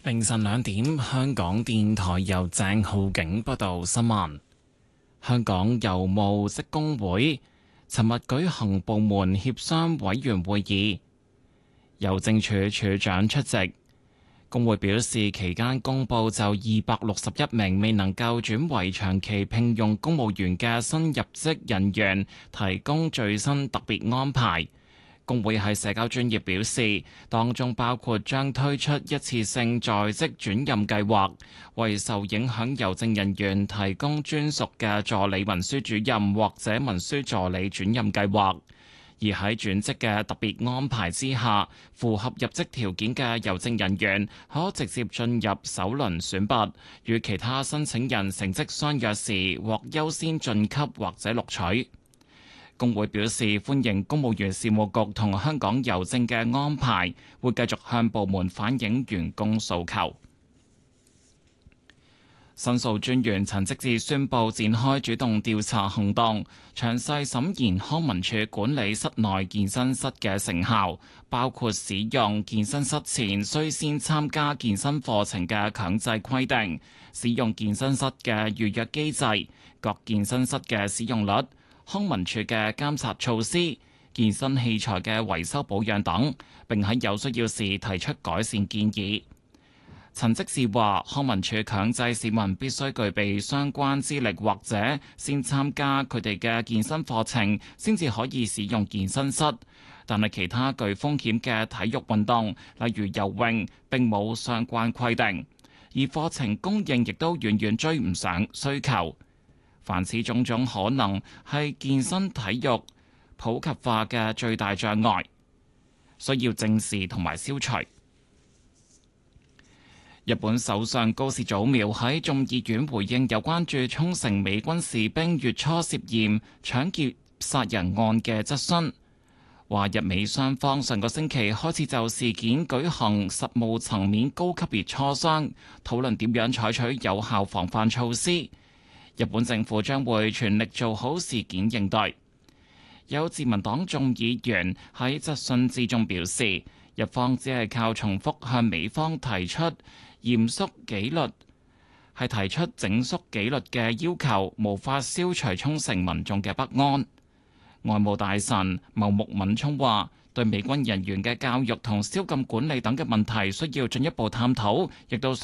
凌晨2點，香港電台由鄭浩景報道新聞。香港郵務職工會尋日舉行部門協商委員會議，郵政處處長出席。工會表示，期間公佈就261名未能夠轉為長期聘用公務員嘅新入職人員提供最新特別安排。工會喺社交專頁表示，當中包括將推出一次性在職轉任計劃，為受影響郵政人員提供專屬嘅助理文書主任或者文書助理轉任計劃。而喺轉職嘅特別安排之下，符合入職條件嘅郵政人員可直接進入首輪選拔，與其他申請人成績相若時獲優先晉級或者錄取。工會表示歡迎公務員事務局同香港郵政嘅安排，會繼續向部門反映員工訴求。申訴專員陳積志宣布展開主動調查行動，詳細審研康文署管理室內健身室嘅成效，包括使用健身室前須先參加健身課程嘅強制規定、使用健身室嘅預約機制、各健身室嘅使用率、康文署嘅監察措施、健身器材嘅維修保養等，並喺有需要時提出改善建議。陳積志話，康文署強制市民必須具備相關資歷或者先參加佢哋嘅健身課程，先至可以使用健身室。但係其他具風險嘅體育運動，例如游泳，並冇相關規定，而課程供應亦都遠遠追唔上需求。凡此種種可能係健身體育普及化嘅最大障礙，需要正視同埋消除。日本首相高市早苗喺眾議院回應有關駐沖繩美軍士兵月初涉嫌搶劫殺人案嘅質詢，話日美雙方上個星期開始就事件舉行實務層面高級別磋商，討論點樣採取有效防範措施。日本政府將會全力做好事件應對。有自民黨眾議員喺質詢之中表示，日方只係靠重複向美方提出嚴肅紀律，係提出整肅紀律嘅要求，無法消除沖繩民眾嘅不安。外務大臣茂木敏充話，對美軍人員嘅教育同宵禁管理等嘅問題需要進一步探討，亦都